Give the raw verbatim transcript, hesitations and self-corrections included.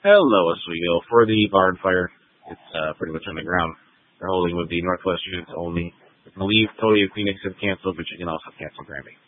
Hello, Oswego. For the barn fire, it's uh, pretty much on the ground. They're holding with the Northwest units only. I believe Toyota Phoenix have canceled, but you can also cancel Granby.